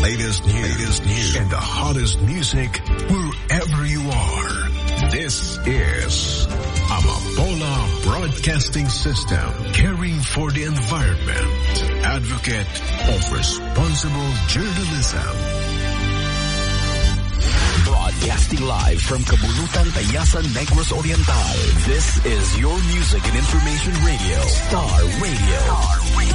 latest news and the hottest music wherever you are. This is Amapola Broadcasting System, caring for the environment, advocate of responsible journalism. Broadcasting live from Kabulutan, Tayasan, Negros Oriental. This is your music and information radio, Star Radio.